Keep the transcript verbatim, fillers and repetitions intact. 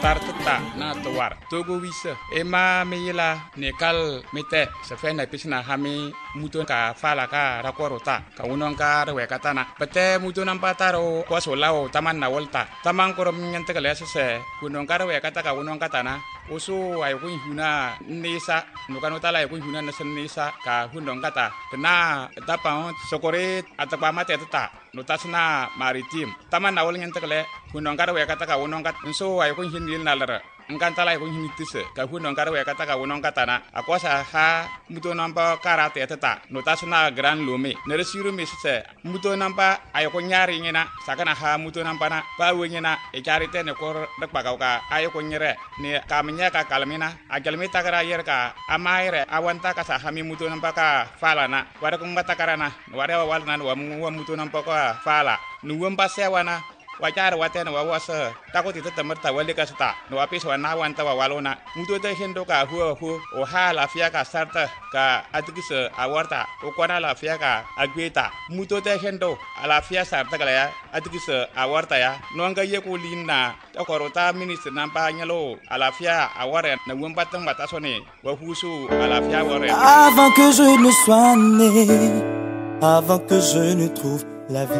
tartata na tawar togo wisa ema meyila nekal mete se fe na pisna hami muto ka fala ka rakorota ka unon ka rewe katana pete muto nampa taro ko solao taman na volta taman korom nyante kale se kunon ka rewe kata ka unon katana oso ay kun huna nisa no kanota la kun huna na nisa ka hundon kata tena tapa sokore atapa mate tata notasna maritim taman na vol nyante kale kunon ka rewe kata ka unon kat so ay kun hinil nalara nganta la kun hinitise ka kunon ka rewe kata ka unon katana akosa ha muto nampa karate tata notasna gran lome nere siru misse muto nampa ay ko nyari ngena sakana ha muto nampa na pa wengena e charite ne kor dak bagauka ay ko nyere ne kamnya ka kalmina ajalmi takara yer ka amaire awanta ka sa hami muto nampa ka fala na wada ko ngata karana wada wal nan wa muto nampa ka fala nuwam pasewana wajar waten wa wasa takoti tatamarta wale ka sta no apis wa na wanta wa walona muto te hendo ka hu hu o ha la fia ka sarta ka atikisa awarta o kwana la fia ka agweta muto te hendo ala fia sarta ka ya atikisa awarta ya no nga ye ko linna to korota minister nampa nyalo ala fia aware na wumba tang batasone wa husu ala fia aware avant que je ne sois né avant que je ne trouve la vie